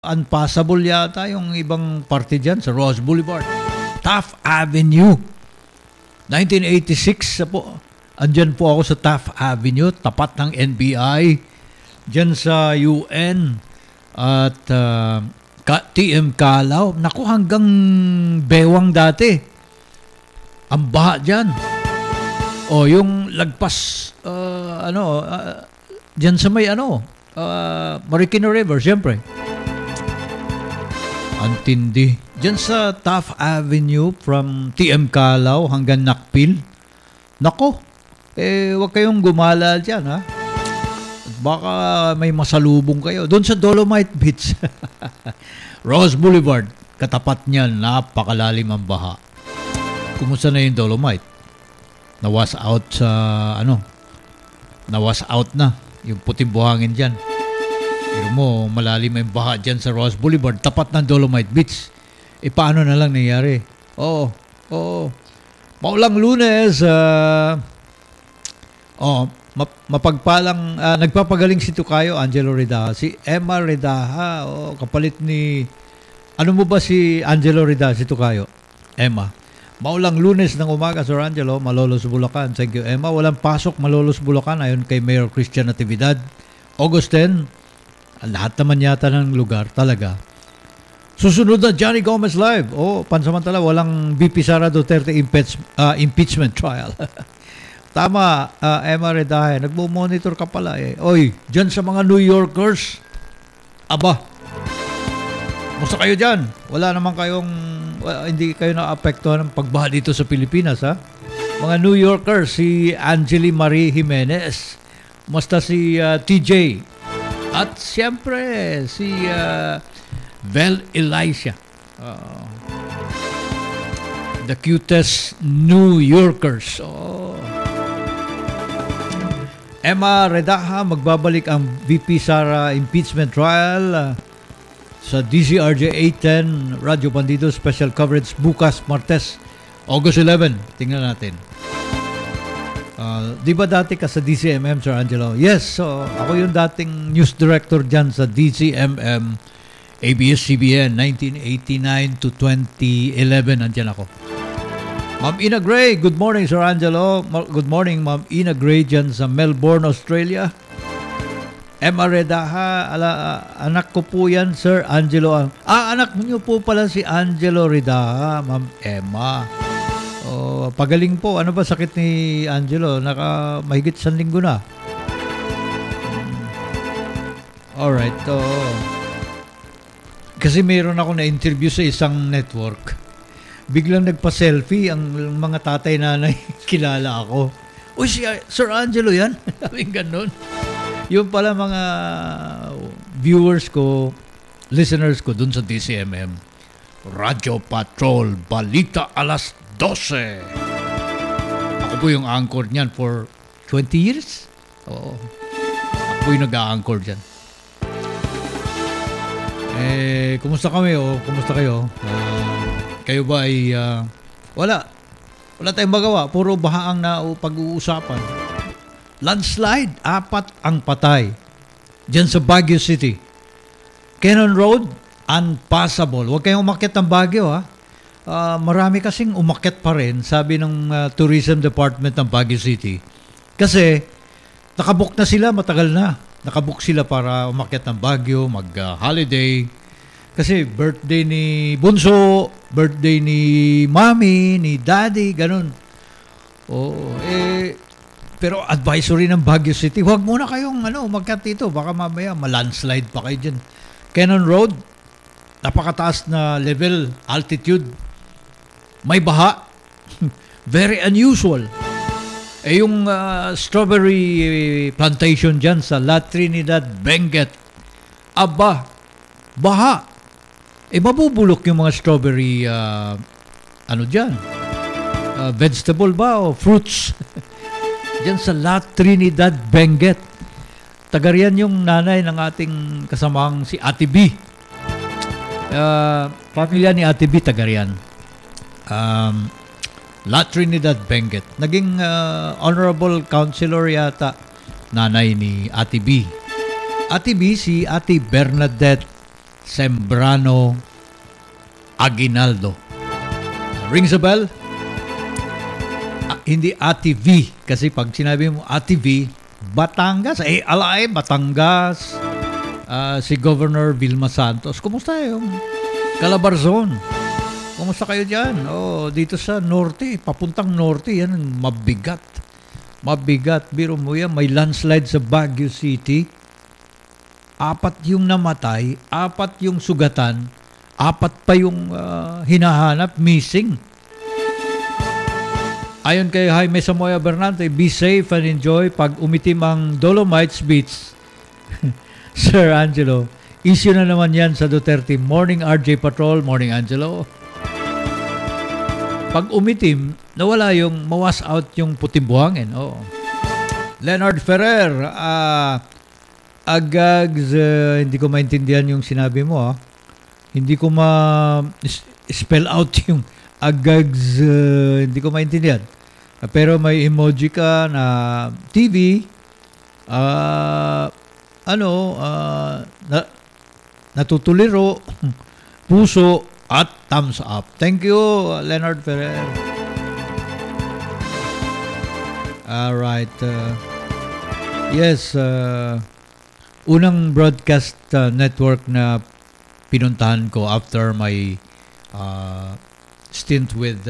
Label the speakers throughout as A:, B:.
A: Unpassable yata yung ibang parte dyan sa Ross Boulevard. Taft Avenue. 1986 po. Andyan po ako sa Taft Avenue, tapat ng NBI. Dyan sa UN at TM Calao. Naku, hanggang Bewang dati. Ang baha dyan. O, yung lagpas, dyan sa may Marikina River, siyempre. Antindi. Diyan sa Taft Avenue from TM Calao hanggang Nakpil. Nako, wag kayong gumala dyan, ha? Baka may masalubong kayo. Doon sa Dolomite Beach. Ross Boulevard. Katapat niyan, napakalalim ang baha. Kumusta na yung Dolomite? Nawas out sa, nawas out na. Yung puting buhangin dyan. Pero mo, malalim ang baha dyan sa Ross Boulevard, tapat ng Dolomite Beach. Paano na lang nangyari? Oo. Maulang Lunes, mapagpalang, nagpapagaling si Tukayo, Angelo Redaha. Si Emma Redaha, kapalit ni, ano mo ba si Angelo Redaha, si Tukayo? Emma. Maulang Lunes ng umaga, Sir Angelo, Malolos, Bulacan. Thank you, Emma. Walang pasok, Malolos, Bulacan, ayon kay Mayor Christian Natividad. August 10, lahat naman yata ng lugar talaga. Susunod na Johnny Gomez Live. Pansamantala, walang BP Sara Duterte impeachment trial. Tama, Emma Redahe. Nagmo-monitor ka pala eh. Oy, dyan sa mga New Yorkers. Aba, musta kayo dyan? Wala naman kayong, hindi kayo na-apektuhan ng pagbaha dito sa Pilipinas, ha? Mga New Yorkers, si Angeli Marie Jimenez. Musta si TJ? At siyempre, si Vel Elisha. The cutest New Yorkers. Emma Redaha, magbabalik ang VP Sara impeachment trial sa DZRJ 810 Radyo Bandido special coverage bukas Martes, August 11. Tingnan natin. Di ba dati ka sa DCMM, Sir Angelo? Yes, so ako yung dating news director dyan sa DCMM ABS-CBN 1989 to 2011. Andyan ako. Ma'am Ina Gray, good morning, Sir Angelo. Good morning, Ma'am Ina Gray dyan sa Melbourne, Australia. Emma Redaha, anak ko po yan, Sir Angelo. Anak niyo po pala si Angelo Redaha, Ma'am Emma. Pagaling po. Ano ba sakit ni Angelo? Mahigit 1 linggo na. Alright. Kasi mayroon ako na-interview sa isang network. Biglang nagpa-selfie ang mga tatay-nanay. Kilala ako. Si Sir Angelo yan? Sabing ganun. Yung pala mga viewers ko, listeners ko dun sa DCMM. Radyo Patrol, Balita Alas 12. Ako po yung anchor niyan for 20 years. Oo. Ako po yung nag-a-anchor dyan. Kumusta kami? Kumusta kayo? Kayo ba ay wala tayong magawa. Puro baha ang pag-uusapan. Landslide, 4 ang patay. Dyan sa Baguio City. Cannon Road, unpassable. Huwag kayong umakyat ng Baguio, ha? Marami kasing umakyat pa rin, sabi ng Tourism Department ng Baguio City. Kasi nakabook na sila, matagal na. Nakabook sila para umakyat ng Baguio, mag-holiday. Kasi birthday ni Bunso, birthday ni Mami, ni Daddy, ganun. Pero advisory ng Baguio City, huwag muna kayong umakyat dito. Baka mamaya malandslide pa kayo dyan. Cannon Road, napakataas na level, altitude. May baha. Very unusual. Yung strawberry plantation dyan sa La Trinidad, Benguet. Aba, baha. Mabubulok yung mga strawberry, dyan? Vegetable ba o fruits? Dyan sa La Trinidad, Benguet. Tagarian yung nanay ng ating kasamang si Ate B. Pamilya ni Ate B, tagarian. La Trinidad, Benguet. Naging honorable councilor yata nanay ni Ate B. Ate B, si Ate Bernadette Sembrano Aguinaldo. Rings a bell? Hindi Ate V. Kasi pag sinabi mo Ate V, Batangas. Alay, Batangas. Si Governor Vilma Santos. Kumusta yung Calabarzon? Kumusta kayo dyan? Dito sa norte, papuntang norte, yan mabigat. Mabigat. Biro mo yan, may landslide sa Baguio City. 4 yung namatay, 4 yung sugatan, 4 pa yung hinahanap, missing. Ayon kay Jaime Samoya Bernante, be safe and enjoy pag umitim ang Dolomites Beach. Sir Angelo, issue na naman yan sa Duterte. Morning RJ Patrol, morning Angelo. Pag umitim, nawala yung mawas out yung puting buhangin. Leonard Ferrer, agags, hindi ko maintindihan yung sinabi mo. Hindi ko spell out yung agags, hindi ko maintindihan. Pero may emoji ka na TV, natutuliro, puso, at thumbs up. Thank you, Leonard Ferrer. Alright. Yes, unang broadcast network na pinuntahan ko after my stint with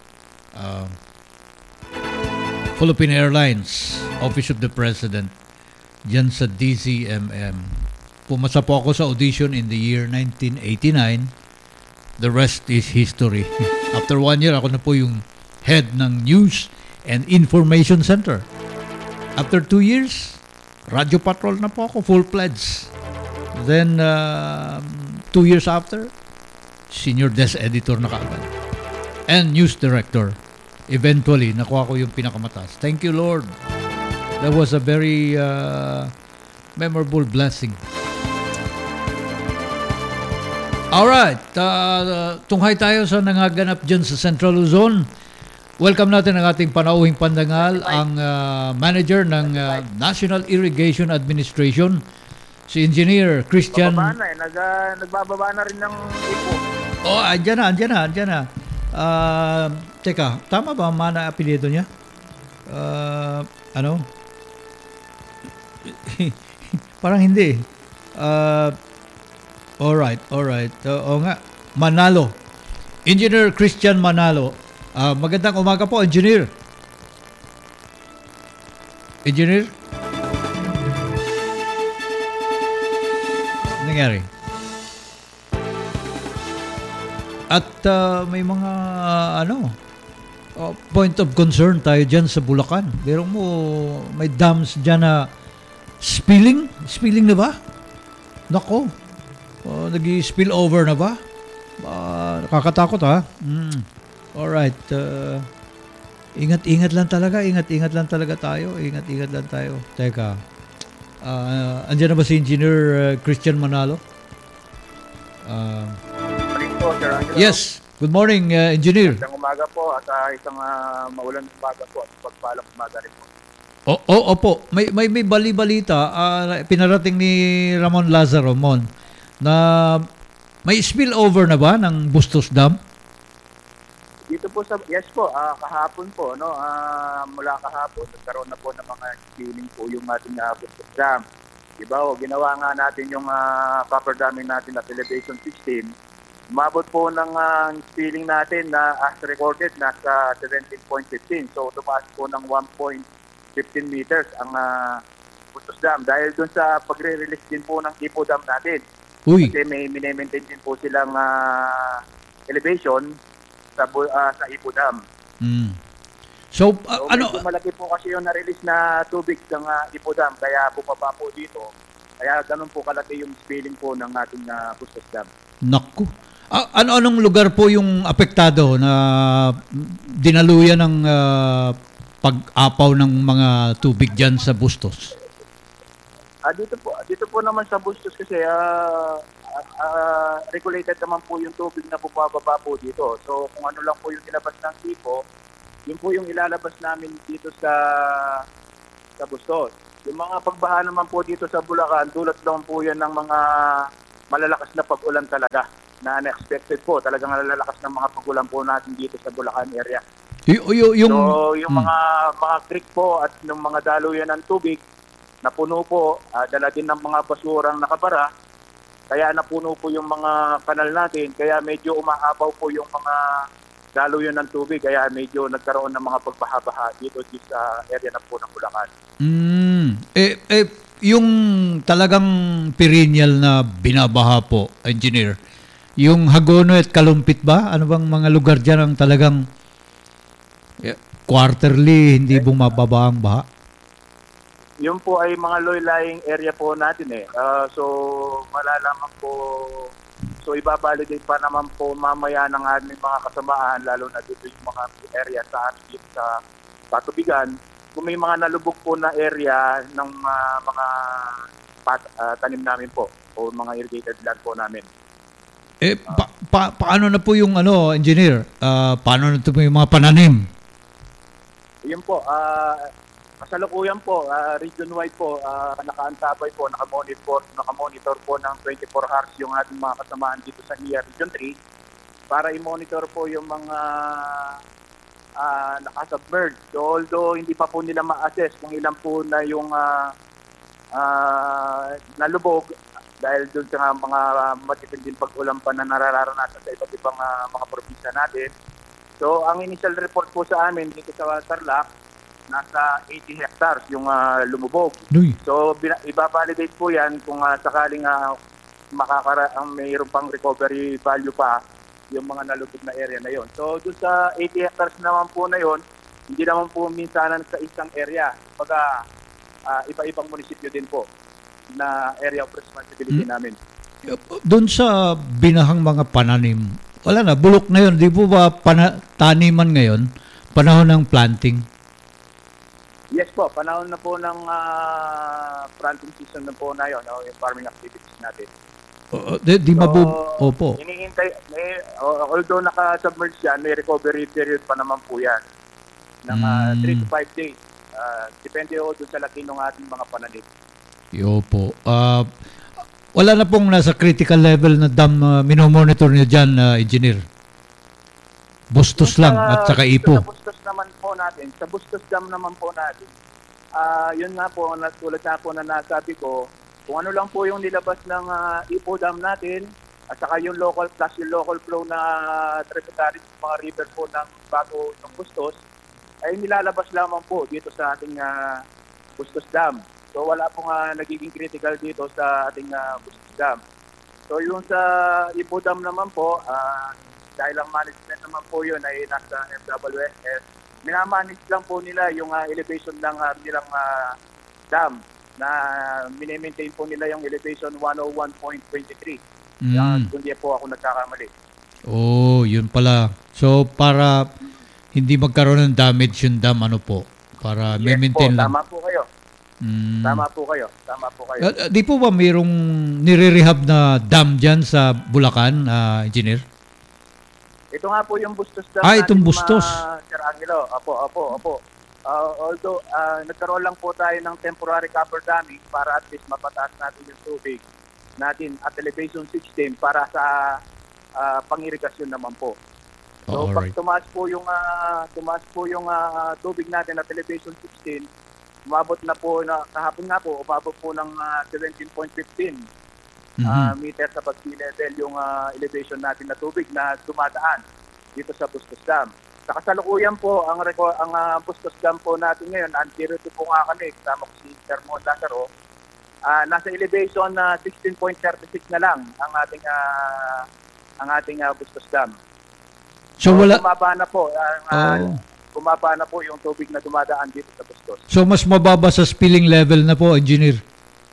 A: Philippine Airlines, Office of the President, dyan sa DZMM. Pumasa po ako sa audition in the year 1989. The rest is history. After 1 year, ako na po yung head ng News and Information Center. After 2 years, Radio Patrol na po ako, full-fledged. Then, 2 years after, Senior Desk Editor na kaagad. And News Director. Eventually, nakuha ko yung pinakamataas. Thank you, Lord. That was a very memorable blessing. Alright, tunghay tayo sa nangaganap dyan sa Central Luzon. Welcome natin ang ating panauhing pandangal, ang manager ng National Irrigation Administration, si Engineer Christian.
B: Nagbababa na rin ng ipo.
A: Andyan na. Teka, tama ba mana apelyido niya? Parang hindi. Alright. Nga. Manalo. Engineer Christian Manalo. Magandang umaga po, Engineer. Engineer? Nangyari? At may mga point of concern tayo dyan sa Bulacan. Pero mo, may dams dyan na spilling na ba? Nako, nag-spill over na ba? Nakakatakot ha. Alright, ingat lang talaga tayo. Teka, andyan na ba si Engineer Christian Manalo? Yes. Good morning, Engineer.
B: Isang umaga po at isang maulan umaga po at pagpalang umaga rin po.
A: Opo. May bali-balita pinarating ni Ramon Lazaro na may spill over na ba ng Bustos Dam?
B: Dito po kahapon po mula kahapon nagkaroon na po ng mga spilling po yung ating Bustos Dam. Diba, ginawa nga natin yung copper damming natin at elevation system. Umabot po ng spilling natin na as recorded nasa 17.15. So tumaas po ng 1.15 meters ang Bustos Dam dahil dun sa pagre-release din po ng Ipo Dam natin.
A: Uy.
B: Kasi may maintain din po silang elevation sa Ipo Dam.
A: So,
B: malaki po kasi yung na-release na tubig ng Ipo Dam kaya bumaba po dito. Kaya ganun po kalaki yung spilling po ng ating Bustos Dam.
A: Naku. Anong lugar po yung apektado na dinaluyan ng pag-apaw ng mga tubig dyan sa Bustos?
B: Dito po naman sa Bustos kasi regulated naman po yung tubig na bumababa po dito. So kung ano lang po yung ilabas ng tipo, yun po yung ilalabas namin dito sa Bustos. Yung mga pagbaha naman po dito sa Bulacan, dulot lang po yan ng mga malalakas na pag-ulan talaga na unexpected po. Talagang malalakas ng mga pag-ulan po natin dito sa Bulacan area.
A: Yung
B: So, yung mga creek po at yung mga daluyan ng tubig, napuno po, dala din ng mga basurang nakabara, kaya napuno po yung mga kanal natin, kaya medyo umaapaw po yung mga daluyan ng tubig, kaya medyo nagkaroon ng mga pagbaha-baha dito sa area na po ng Bulacan.
A: Yung talagang perennial na binabaha po, engineer, yung Hagono at Kalumpit ba? Ano bang mga lugar dyan ang talagang quarterly hindi bumababa ang baha?
B: Yun po ay mga low-lying area po natin eh. So, malalaman po, so ibabalidate pa naman po mamaya ng aming mga kasamaan, lalo na dito yung mga area sa amin dito sa Patubigan. Kung may mga nalubog po na area ng mga tanim namin po o mga irrigated land po namin.
A: Paano na po yung engineer? Paano na po yung mga pananim?
B: Yun po, kasalukuyan po, region-wide po, nakaantabay po, nakamonitor po ng 24 hours yung ating mga kasamaan dito sa NIA Region 3 para i-monitor po yung mga nakasubmerged. Although hindi pa po nila ma-assess kung ilan po na yung nalubog dahil doon sa mga matitinding pag-ulan pa na nararanasan sa iba't ibang mga probinsya natin. So, ang initial report po sa amin dito sa Tarlac, nasa 80 hectares yung lumubog. So, ibabalidate po yan kung sakaling mayroon pang recovery value pa yung mga nalubog na area na yon. So, doon sa 80 hectares naman po na yon, hindi naman po minsanan sa isang area. Pagka iba-ibang munisipyo din po na area of responsibility namin.
A: Doon sa binahang mga pananim, wala na, bulok na yun. Di po ba taniman ngayon, panahon ng planting?
B: Yes po, panahon na po ng planting season na po na yun, yung farming activities natin.
A: Opo.
B: Hinihintay, although naka-submerge yan, may recovery period pa naman po yan ng 3 to 5 days. Depende po doon sa laki ng ating mga pananim.
A: Opo. Wala na pong nasa critical level na dam minomonitor niyo dyan, engineer? Bustos lang at saka Ipo.
B: Sa Bustos naman po natin, sa Bustos Dam naman po natin, yun nga po, tulad na po na nasabi ko, kung ano lang po yung nilabas ng Ipo Dam natin, at saka yung local flow na tributary mga river po ng bago ng Bustos, ay nilalabas lamang po dito sa ating Bustos Dam. So wala pong nagiging critical dito sa ating Bustos Dam. So yung sa Ipo Dam naman po, dahil ang management naman po yun ay nasa MWSS, minamanage lang po nila yung elevation ng nilang dam na mini-maintain po nila yung elevation 101.23. Kung di po ako nagkakamali.
A: Oh, yun pala. So para hindi magkaroon ng damage yung dam, para
B: Yes
A: maintain
B: po,
A: lang.
B: tama po kayo. Tama po kayo.
A: Di po ba mayroong nire-rehab na dam dyan sa Bulacan, engineer?
B: Ito nga po yung Bustos Dam
A: itong Bustos.
B: Sir Angelo. Opo. Although, nagkaroon lang po tayo ng temporary cover damming para at least mapataas natin yung tubig natin at elevation 16 para sa pang-irigasyon naman po. So, pag tumaas po yung tubig natin at elevation 16, umabot na po, kahapon nga po, umabot po ng 17.15 meters sa sea level yung elevation natin na tubig na dumadaan dito sa Bustos Dam. Sa kasalukuyan po, ang Bustos Dam po natin ngayon, antirito po nga kami, kasama ko si Sir Mon Lazaro, nasa elevation na 16.36 na lang ang ating Bustos Dam. So bumaba na po yung tubig na dumadaan dito sa Bustos.
A: So mas mababa sa spilling level na po, engineer?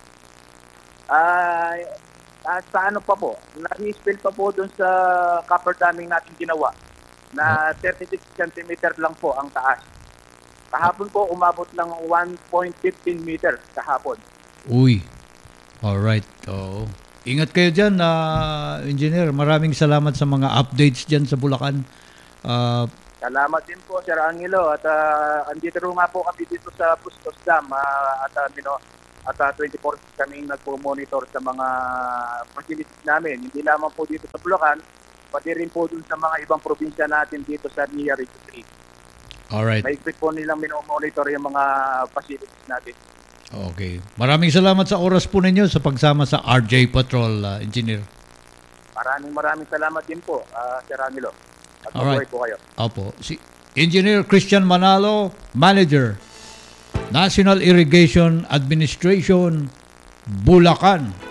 B: Sa ano pa po, nag-spill pa po dun sa copper damming natin ginawa na 36 cm lang po ang taas. Kahapon po umabot ng 1.15 meters kahapon.
A: Uy, alright. Ingat kayo dyan, engineer. Maraming salamat sa mga updates dyan sa Bulacan.
B: Salamat din po, Sir Angelo. At andito rin nga po kami dito sa Bustos Dam. at 24 kaming nagpo-monitor sa mga facilities namin. Hindi lamang po dito sa Bulacan, pati rin po dun sa mga ibang probinsya natin dito sa NIA Region 3.
A: Alright.
B: Mahigpit po nilang minomonitor yung mga facilities natin.
A: Okay. Maraming salamat sa oras po ninyo sa pagsama sa RJ Patrol, Engineer.
B: Maraming salamat din po, Sir Angelo. At
A: Alright.
B: mabuhay po kayo.
A: Opo. Si Engineer Christian Manalo, Manager, National Irrigation Administration, Bulacan.